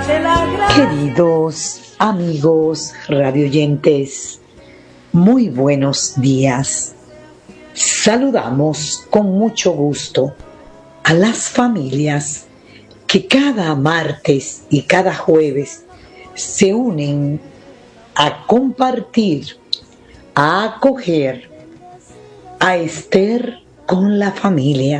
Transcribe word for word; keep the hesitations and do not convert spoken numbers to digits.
Queridos amigos radioyentes, muy buenos días. Saludamos con mucho gusto a las familias que cada martes y cada jueves se unen a compartir, a acoger a Esther con la familia.